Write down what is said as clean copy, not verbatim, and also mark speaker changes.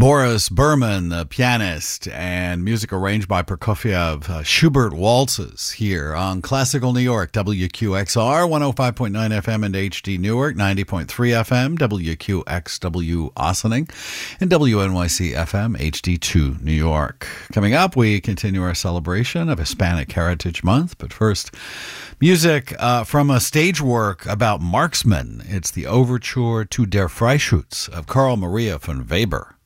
Speaker 1: Boris Berman, the pianist, and music arranged by Prokofiev, Schubert waltzes here on Classical New York, WQXR, 105.9 FM and HD Newark, 90.3 FM, WQXW Ossining, and WNYC FM, HD2 New York. Coming up, we continue our celebration of Hispanic Heritage Month, but first, music from a stage work about marksmen. It's the overture to Der Freischütz of Carl Maria von Weber.